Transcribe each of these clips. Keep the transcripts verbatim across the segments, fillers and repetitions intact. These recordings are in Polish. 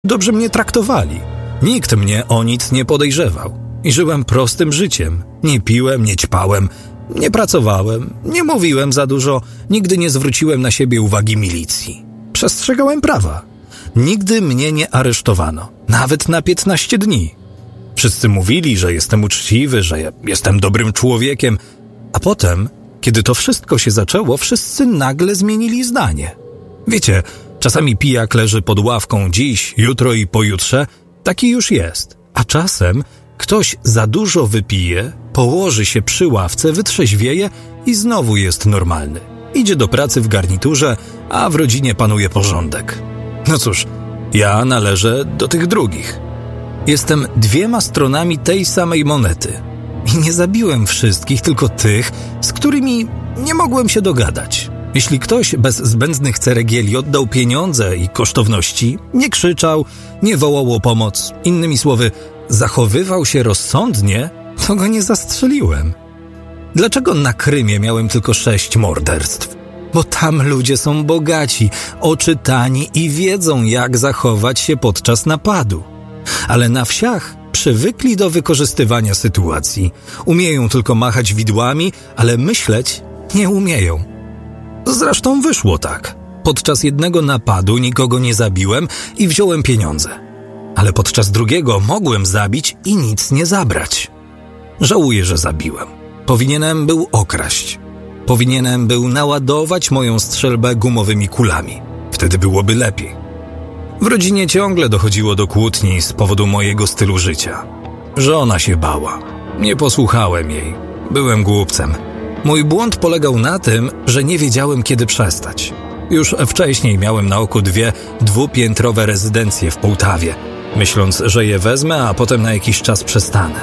dobrze mnie traktowali. Nikt mnie o nic nie podejrzewał. I żyłem prostym życiem. Nie piłem, nie ćpałem, nie pracowałem, nie mówiłem za dużo, nigdy nie zwróciłem na siebie uwagi milicji. Przestrzegałem prawa. Nigdy mnie nie aresztowano, nawet na piętnaście dni. Wszyscy mówili, że jestem uczciwy, że ja jestem dobrym człowiekiem, a potem, kiedy to wszystko się zaczęło, wszyscy nagle zmienili zdanie. Wiecie, czasami pijak leży pod ławką dziś, jutro i pojutrze, taki już jest, a czasem ktoś za dużo wypije, położy się przy ławce, wytrzeźwieje i znowu jest normalny. Idzie do pracy w garniturze, a w rodzinie panuje porządek. No cóż, ja należę do tych drugich. Jestem dwiema stronami tej samej monety. I nie zabiłem wszystkich, tylko tych, z którymi nie mogłem się dogadać. Jeśli ktoś bez zbędnych ceregieli oddał pieniądze i kosztowności, nie krzyczał, nie wołał o pomoc, innymi słowy, zachowywał się rozsądnie, to go nie zastrzeliłem. Dlaczego na Krymie miałem tylko sześć morderstw? Bo tam ludzie są bogaci, oczytani i wiedzą, jak zachować się podczas napadu. Ale na wsiach przywykli do wykorzystywania sytuacji. Umieją tylko machać widłami, ale myśleć nie umieją. Zresztą wyszło tak. Podczas jednego napadu nikogo nie zabiłem i wziąłem pieniądze. Ale podczas drugiego mogłem zabić i nic nie zabrać. Żałuję, że zabiłem. Powinienem był okraść. Powinienem był naładować moją strzelbę gumowymi kulami. Wtedy byłoby lepiej. W rodzinie ciągle dochodziło do kłótni z powodu mojego stylu życia. Żona się bała. Nie posłuchałem jej. Byłem głupcem. Mój błąd polegał na tym, że nie wiedziałem, kiedy przestać. Już wcześniej miałem na oku dwie dwupiętrowe rezydencje w Połtawie, myśląc, że je wezmę, a potem na jakiś czas przestanę.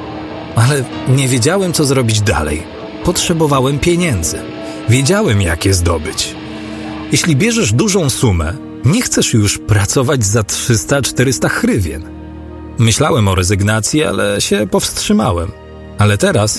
Ale nie wiedziałem, co zrobić dalej. Potrzebowałem pieniędzy. Wiedziałem, jak je zdobyć. Jeśli bierzesz dużą sumę, nie chcesz już pracować za trzysta czterysta hrywien. Myślałem o rezygnacji, ale się powstrzymałem. Ale teraz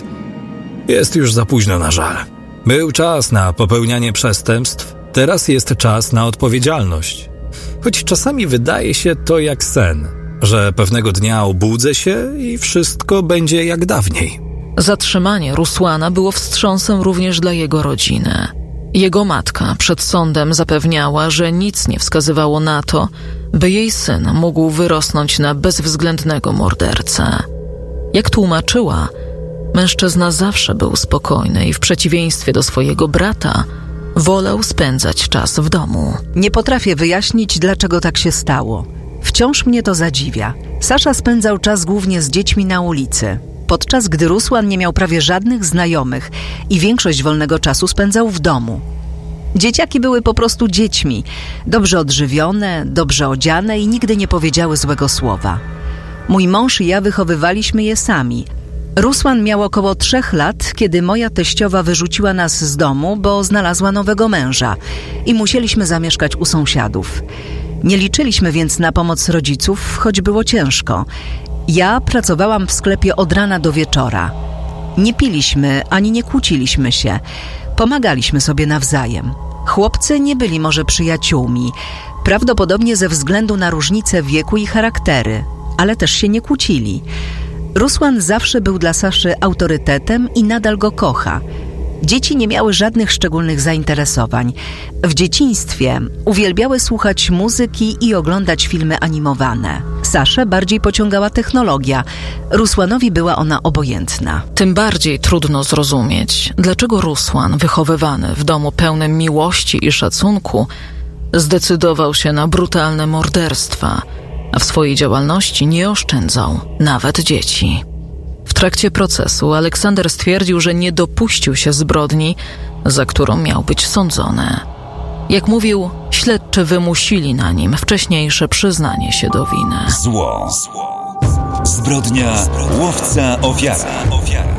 jest już za późno na żal. Był czas na popełnianie przestępstw, teraz jest czas na odpowiedzialność. Choć czasami wydaje się to jak sen, że pewnego dnia obudzę się i wszystko będzie jak dawniej. Zatrzymanie Rusłana było wstrząsem również dla jego rodziny. Jego matka przed sądem zapewniała, że nic nie wskazywało na to, by jej syn mógł wyrosnąć na bezwzględnego mordercę. Jak tłumaczyła, mężczyzna zawsze był spokojny i w przeciwieństwie do swojego brata wolał spędzać czas w domu. Nie potrafię wyjaśnić, dlaczego tak się stało. Wciąż mnie to zadziwia. Sasza spędzał czas głównie z dziećmi na ulicy, podczas gdy Rusłan nie miał prawie żadnych znajomych i większość wolnego czasu spędzał w domu. Dzieciaki były po prostu dziećmi, dobrze odżywione, dobrze odziane i nigdy nie powiedziały złego słowa. Mój mąż i ja wychowywaliśmy je sami. Rusłan miał około trzech lat, kiedy moja teściowa wyrzuciła nas z domu, bo znalazła nowego męża i musieliśmy zamieszkać u sąsiadów. Nie liczyliśmy więc na pomoc rodziców, choć było ciężko. Ja pracowałam w sklepie od rana do wieczora. Nie piliśmy, ani nie kłóciliśmy się. Pomagaliśmy sobie nawzajem. Chłopcy nie byli może przyjaciółmi, prawdopodobnie ze względu na różnice wieku i charaktery, ale też się nie kłócili. Rusłan zawsze był dla Saszy autorytetem i nadal go kocha. Dzieci nie miały żadnych szczególnych zainteresowań. W dzieciństwie uwielbiały słuchać muzyki i oglądać filmy animowane. Saszę bardziej pociągała technologia. Rusłanowi była ona obojętna. Tym bardziej trudno zrozumieć, dlaczego Rusłan, wychowywany w domu pełnym miłości i szacunku, zdecydował się na brutalne morderstwa, a w swojej działalności nie oszczędzał nawet dzieci. W trakcie procesu Aleksander stwierdził, że nie dopuścił się zbrodni, za którą miał być sądzony. Jak mówił, śledczy wymusili na nim wcześniejsze przyznanie się do winy. Zło. Zbrodnia, łowca, ofiara.